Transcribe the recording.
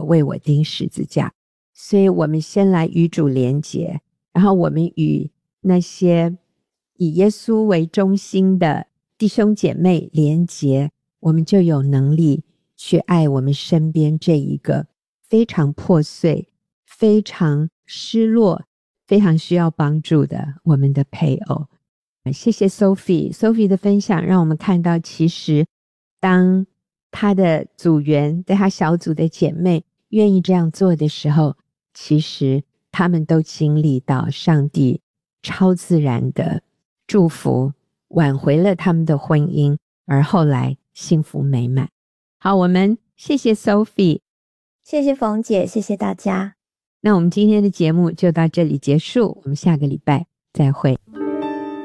为我钉十字架。所以我们先来与主连结，然后我们与那些以耶稣为中心的弟兄姐妹连结，我们就有能力去爱我们身边这一个非常破碎、非常失落、非常需要帮助的我们的配偶。谢谢 Sophie 的分享，让我们看到其实当她的组员对她小组的姐妹愿意这样做的时候，其实他们都经历到上帝超自然的祝福，挽回了他们的婚姻，而后来幸福美满。好，我们谢谢 Sophie， 谢谢冯姐，谢谢大家。 那我们今天的节目就到这里结束，我们下个礼拜再会。